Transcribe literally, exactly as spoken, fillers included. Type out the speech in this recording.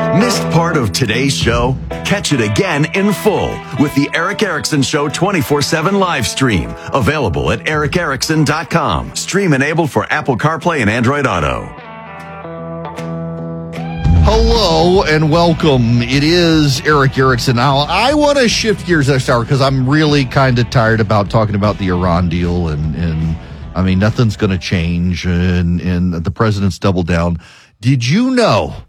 Missed part of today's show? Catch it again in full with the Eric Erickson Show twenty-four seven live stream. Available at eric erickson dot com. Stream enabled for Apple CarPlay and Android Auto. Hello and welcome. It is Eric Erickson. Now, I want to shift gears next hour because I'm really kind of tired about talking about the Iran deal. And, and I mean, nothing's going to change. And, and the president's doubled down. Did you know